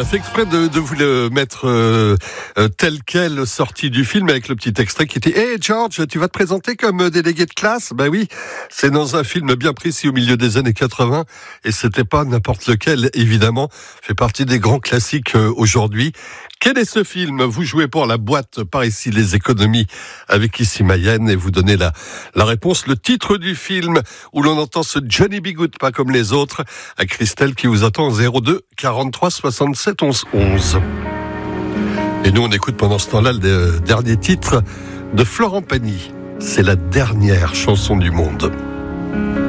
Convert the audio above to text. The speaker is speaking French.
fait exprès de vous le mettre tel quel, sorti du film, avec le petit extrait qui était « Hey George, tu vas te présenter comme délégué de classe ?» Ben oui, c'est dans un film bien précis au milieu des années 80, et c'était pas n'importe lequel, évidemment, fait partie des grands classiques aujourd'hui. Quel est ce film ? Vous jouez pour la boîte par ici les économies avec ici Mayenne et vous donnez la réponse, le titre du film où l'on entend ce Johnny B. Goode, pas comme les autres, à Christelle qui vous attend au 02 43 67 11 11. Et nous on écoute pendant ce temps-là le dernier titre de Florent Pagny. C'est la dernière chanson du monde.